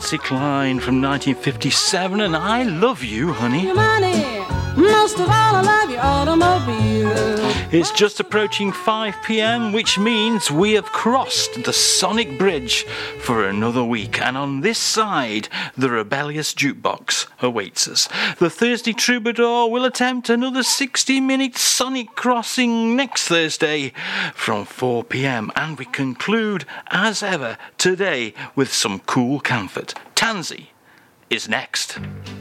Patsy Cline from 1957, and I Love You, Honey. Most of all, I love your automobile. It's just approaching 5 p.m, which means we have crossed the Sonic Bridge for another week. And on this side, the rebellious jukebox awaits us. The Thursday Troubadour will attempt another 60-minute Sonic crossing next Thursday from 4 p.m. And we conclude, as ever, today with some cool comfort. Tansy is next.